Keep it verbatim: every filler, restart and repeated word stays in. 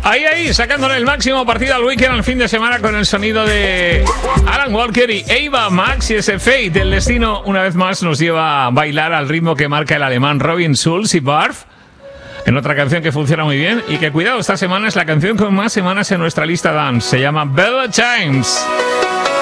Ahí, ahí, sacándole el máximo partido al weekend, al fin de semana, con el sonido de Alan Walker y Ava Max y ese Fate. El destino, una vez más, nos lleva a bailar al ritmo que marca el alemán Robin Schulz y Barf, en otra canción que funciona muy bien y que, cuidado, esta semana es la canción con más semanas en nuestra lista dance. Se llama Better Times.